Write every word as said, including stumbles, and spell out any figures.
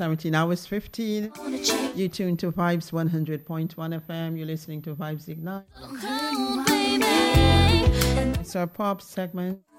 seventeen hours fifteen. You tune to Vibes one hundred point one F M. You're listening to Vibes Ignite. It's our pop segment.